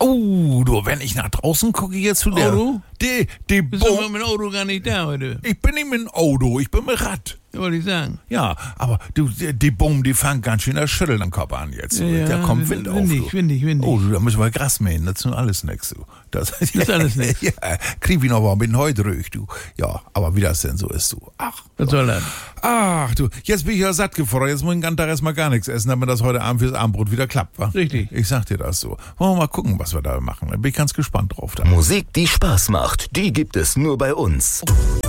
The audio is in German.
Oh, du, wenn ich nach draußen gucke jetzt zu der... Auto? Die Bist du Bom... mit dem Auto gar nicht da heute? Ich bin nicht mit dem Auto, ich bin mit Rad. Ja, wollte ich sagen. Ja, aber du, die Bom, die fangen ganz schön das Schütteln am Kopf an jetzt. Da kommt Wind auf. Du. Windig. Oh, du, da müssen wir Gras mähen, das ist nun alles nix. Du. Das ist alles nix. Ja, krieg ich noch mal mit dem Heu durch, du. Ja, aber wie das denn so ist, du. Ach. Was soll das? Ach, du, jetzt bin ich ja satt gefordert, jetzt muss ich den ganzen Tag erstmal gar nichts essen, damit das heute Abend fürs Abendbrot wieder klappt, wa? Richtig. Ich sag dir das so. Wollen wir mal gucken, was wir da machen. Da bin ich ganz gespannt drauf. Da. Musik, die Spaß macht, die gibt es nur bei uns.